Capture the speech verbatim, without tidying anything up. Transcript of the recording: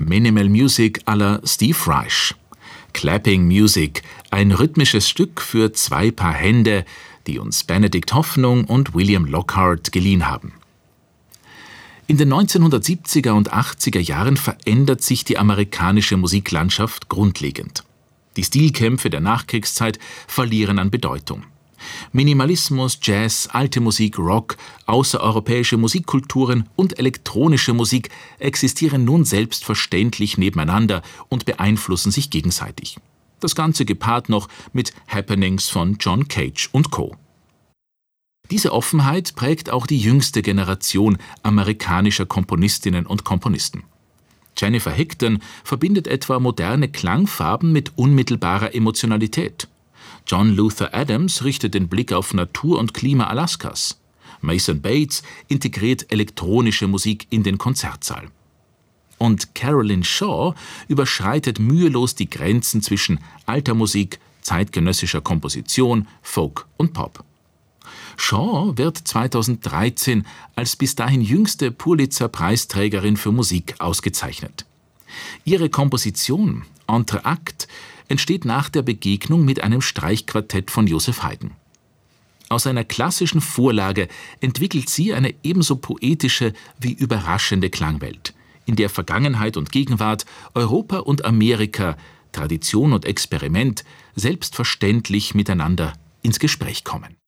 Minimal Music à la Steve Reich. Clapping Music, ein rhythmisches Stück für zwei Paar Hände, die uns Benedikt Hoffnung und William Lockhart geliehen haben. In den neunzehnhundertsiebziger und achtziger Jahren verändert sich die amerikanische Musiklandschaft grundlegend. Die Stilkämpfe der Nachkriegszeit verlieren an Bedeutung. Minimalismus, Jazz, alte Musik, Rock, außereuropäische Musikkulturen und elektronische Musik existieren nun selbstverständlich nebeneinander und beeinflussen sich gegenseitig. Das Ganze gepaart noch mit Happenings von John Cage und Co. Diese Offenheit prägt auch die jüngste Generation amerikanischer Komponistinnen und Komponisten. Jennifer Higdon verbindet etwa moderne Klangfarben mit unmittelbarer Emotionalität. John Luther Adams richtet den Blick auf Natur und Klima Alaskas. Mason Bates integriert elektronische Musik in den Konzertsaal. Und Carolyn Shaw überschreitet mühelos die Grenzen zwischen alter Musik, zeitgenössischer Komposition, Folk und Pop. Shaw wird zweitausenddreizehn als bis dahin jüngste Pulitzer-Preisträgerin für Musik ausgezeichnet. Ihre Komposition Entr'acte entsteht nach der Begegnung mit einem Streichquartett von Joseph Haydn. Aus einer klassischen Vorlage entwickelt sie eine ebenso poetische wie überraschende Klangwelt, in der Vergangenheit und Gegenwart, Europa und Amerika, Tradition und Experiment selbstverständlich miteinander ins Gespräch kommen.